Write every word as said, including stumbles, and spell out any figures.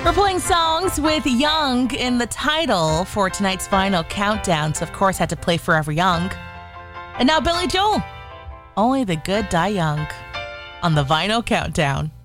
We're playing songs with Young in the title for tonight's Vinyl Countdown, so of course had to play Forever Young. And now Billy Joel, Only the Good Die Young, on the Vinyl Countdown.